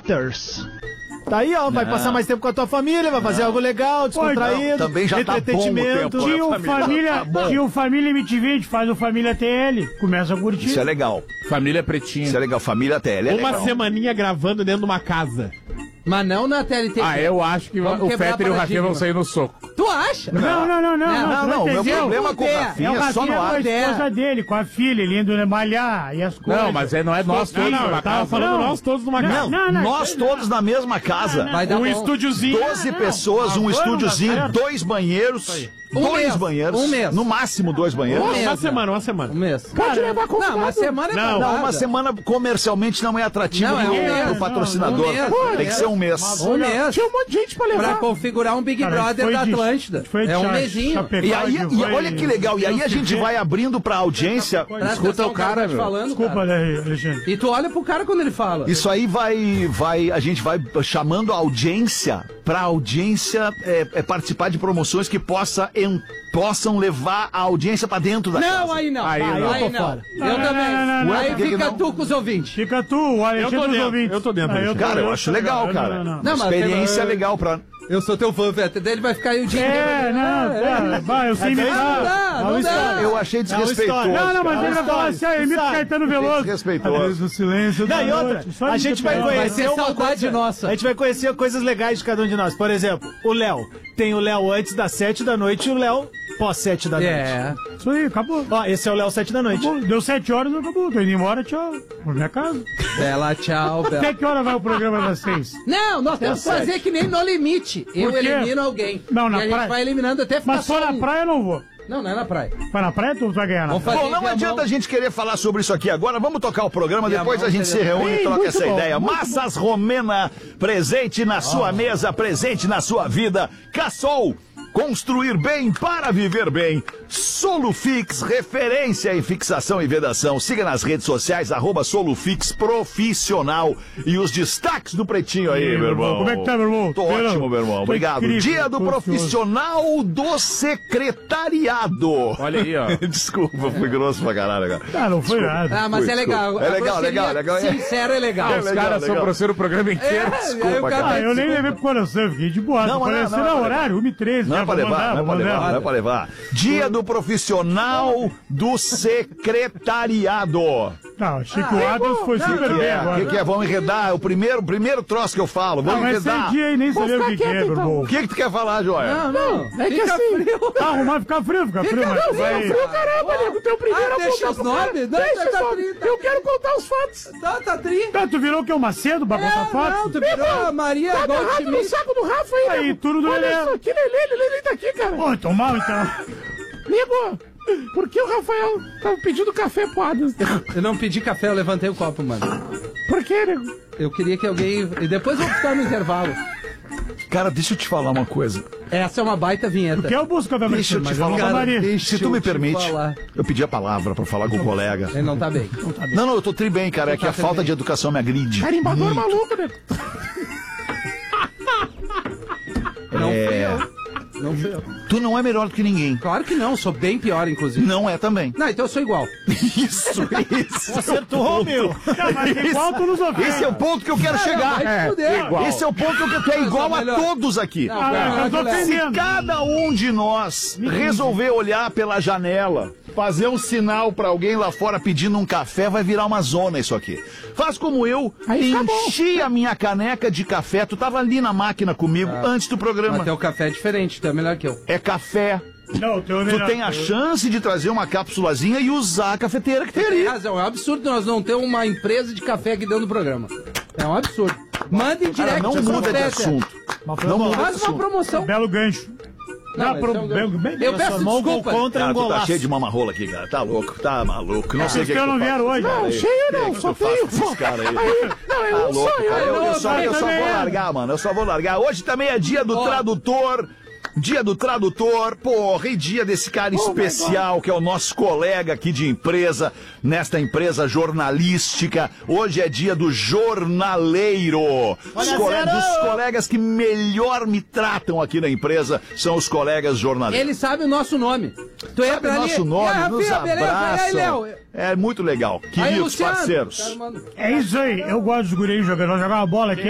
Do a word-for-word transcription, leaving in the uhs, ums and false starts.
Waters. Tá aí, ó, vai não. passar mais tempo com a tua família, vai fazer não. algo legal, descontraído. Não, também já tá bom o tempo. Tinha o família, tá tinha o Família M T V, faz o Família T L, começa a curtir. Isso é legal. Família Pretinha. Isso é legal, Família T L é Uma legal. semaninha gravando dentro de uma casa. Mas não na T L T V. Ah, eu acho que Vamos o Fetter e o Rafinha vão sair no soco. Tu acha? Não, não, não, não. Não, não, não, o meu problema com o Rafinha é, é só no ar. É a esposa dele, com a filha, ele indo malhar e as coisas. Não, mas é, não é nós todos não, numa casa. falando nós todos numa casa. Não, não, não, nós todos na mesma casa. Vai dar um bom. estúdiozinho. doze pessoas, um estúdiozinho, dois banheiros. Um dois mês. banheiros. Um mês. No máximo dois banheiros. Um mês, uma semana, uma semana. Um mês. Pode levar convidado. Não, uma semana é Não, Não, uma semana comercialmente não é atrativo Não, é um pro, mês. pro patrocinador. Um mês. Tem que ser um mês. Um mês. Tinha um monte de gente pra levar. Pra configurar um Big Cara, Brother foi da de- Atlântida. foi de É um cha- mesinho. chapecó. E aí, e Foi- olha que legal, e aí a gente vai abrindo pra audiência. Presta Escuta atenção o cara, tá te meu. falando, Desculpa, cara. né, Alexandre. E tu olha pro cara quando ele fala. Isso aí vai, vai, a gente vai chamando a audiência pra audiência é, é participar de promoções que possa, em, possam levar a audiência pra dentro da Não, casa. aí não. Aí Aí, não. aí Eu tô não. fora. Eu Não, não, também. não, não, não. Aí Por que que fica não? tu com os ouvintes. Fica tu, o Alexandre Eu tô dos dentro, ouvintes. eu tô dentro, Ah, Alexandre. Cara, eu tô- acho legal, não, cara. não, não. Não, mas Experiência tem- legal pra... Eu sou teu fã, Fetter. Daí ele vai ficar aí o dia É, inteiro. não, é, vai, eu sei Não imitar. dá, não dá. Eu achei desrespeitoso. Não, não, mas cara. ele vai falar assim, ah, imita Sabe. Caetano Veloso. Desrespeitoso. Adeus no silêncio da Não, e outra, noite. Só a imita gente vai Caetano. Vai conhecer ser uma saudade coisa, nossa. A gente vai conhecer coisas legais de cada um de nós. Por exemplo, o Léo. Tem o Léo antes das sete da noite e o Léo pós sete da noite. É. Isso aí, acabou. Ó, esse é o Léo sete da noite. Acabou. Deu sete horas, acabou. Tô indo embora, tchau. Pra minha casa. Bela, tchau, Bela. Até que hora vai o programa das seis? Não, nós temos que fazer que nem no limite. Eu Por quê? elimino alguém. Não, na e a gente praia. vai eliminando até ficar Mas só só na um. praia eu não vou. Não, não é na praia. Vai na praia, tu vai ganhar na Vamos praia. fazer Bom, não via adianta mão. a gente querer falar sobre isso aqui agora. Vamos tocar o programa, Via depois mão a gente se seria- reúne e Sim, troca muito essa bom, ideia. muito Massas Romena, presente na sua mesa, presente na sua vida. Cassol, construir bem para viver bem. Solufix, referência em fixação e vedação. Siga nas redes sociais, arroba Solufix Profissional. E os destaques do Pretinho aí, E aí, meu irmão. Como é que tá, meu irmão? Tô Pera, ótimo, meu irmão. tô Obrigado. incrível, Dia do tô ansioso. Profissional do Secretariado. Olha aí, ó. Desculpa, fui grosso pra caralho, cara. Ah, não foi nada. Ah, mas Desculpa, é legal. desculpa. É A legal, grosseria legal, legal. Sincero é legal. É Os legal, caras são legal. grosseiro o programa inteiro. É, Desculpa, aí o cara. Ah, eu nem fica- levei pro coração, fiquei de boa. Não, Falei não, assim, não, não, não, horário, uma e treze. Não é né, pra vou levar, mandar, não é vou pra mandar. levar, não é pra levar. Dia do Profissional do Secretariado. Não, achei que o Adams foi O super que, bem é? agora. O que, que é? Vamos enredar. É o primeiro, o primeiro troço que eu falo. Ah, Vamos mas enredar. sem dia aí nem sabia o que, que é, meu irmão. O que, que tu quer falar, Joia? Não, não. É que Fica assim, frio. tá arrumado, fica frio, fica frio, mas frio, vai... frio, caramba, nego, teu primeiro Ah, deixa os nomes? Não, Deixa tá só, tri, tá eu tri. quero contar os fatos. Tá, tá tri. Tá, tu virou o que, o Macedo, pra contar É, fatos? não, tu virou a Maria Goldschmidt. saco do Rafa aí, aí, tudo do Lelê. Olha só, que Lelê, Lelê tá aqui, cara. Ô, então mal, então. Nego, por que o Rafael tava pedindo café pro Adams? Eu não pedi café, eu levantei o copo, mano. Por que, nego? Eu queria que alguém... E depois eu vou buscar no intervalo. Cara, deixa eu te falar uma coisa. Essa é uma baita vinheta. Que é o busca da Deixa eu te mas falar, não cara, tomaria. deixa Se tu eu me te permite, falar. eu pedi a palavra pra falar com o colega. Ele não tá bem. Não, não, eu tô tri bem, cara. É que a tá falta bem. de educação me agride. Carimbador maluco, nego. Não É. fui eu. Não fui eu. Tu não é melhor do que ninguém. Claro que não, sou bem pior, inclusive. Não é também. Não, então eu sou igual. Isso, isso. Acertou, meu. Não, mas igual tu nos ouviu. Esse é o ponto que eu quero chegar. vai te fuder. igual. Esse é o ponto que eu quero. Tu é igual a melhor. todos aqui. Não, Ah, não, eu tô não, não. Se ofendendo. cada um de nós resolver olhar pela janela, fazer um sinal pra alguém lá fora pedindo um café, vai virar uma zona isso aqui. Faz como eu, Aí tá bom. enchi a minha caneca de café. Tu tava ali na máquina comigo antes do programa. Mas teu café é diferente, tu é melhor que eu. É café. Não, o teu é Tu melhor. tem a chance de trazer uma cápsulazinha e usar a cafeteira que tem Tem ali. razão, é um absurdo nós não ter uma empresa de café aqui dentro do programa. É um absurdo. Manda em Cara, direct não pro muda de Fetter. assunto. Não muda de Faz uma assunto. promoção. Belo gancho. Não, Dá mas pro... é um bem, gancho. bem, Eu peço Transformou o gol desculpa. contra em Cara, um tu tá golaço. cheio de mamarola aqui, cara. Tá louco, tá maluco. Não sei o Vocês que, que não tu vieram faz. hoje. Cara, Não, aí. cheio não, O que só tu faz tenho... com esses caras aí? Não, eu Tá não louco, sou, cara. Eu, eu só, eu só também vou é. largar, mano. Eu só vou largar. Hoje também é dia do tradutor. Dia do tradutor, porra, e dia desse cara especial que é o nosso colega aqui de empresa, nesta empresa jornalística. Hoje é dia do jornaleiro. Os Olha, cole- zero! dos colegas que melhor me tratam aqui na empresa são os colegas jornaleiros. Ele sabe o nosso nome. Tu Sabe entra o ali. nosso nome, Ah, nos Rafinha, beleza? E aí, abraçam. Léo? É muito legal. Aí, Queridos Luciano. parceiros. Cara, mano. É isso aí, eu gosto dos guris jogando, nós jogamos uma bola aqui.